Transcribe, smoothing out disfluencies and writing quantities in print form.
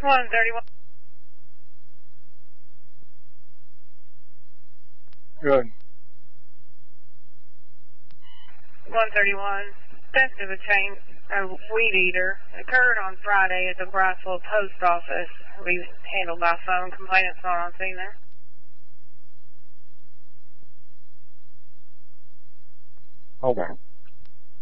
131. Good. 131. Theft of a weed eater occurred on Friday at the Bryceville Post Office. We handled by phone. Complainant's not on scene there. Hold on.